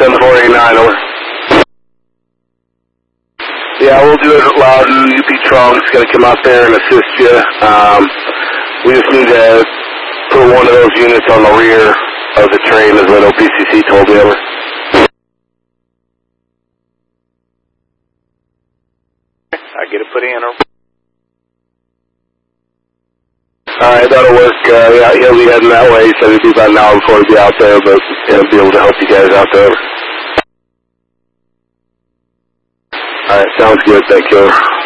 7489, over. Yeah, we'll do it at Loudon. UP Trunk's going to come out there and assist you. We just need to put one of those units on the rear of the train, is what OPCC told me, over. I get it put in, over. Alright, that'll work. Yeah, he'll be heading that way. He said it'd be about an hour before he'd be out there, but he'll be able to help you guys out there. Alright, sounds good. Thank you.